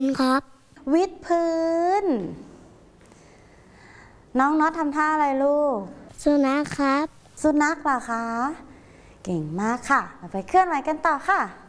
ครับวิดพื้นน้องน็อตทำท่าอะไรลูกสุนัขครับสุนัขเหรอคะเก่งมากค่ะเราไปเคลื่อนไหวกันต่อค่ะ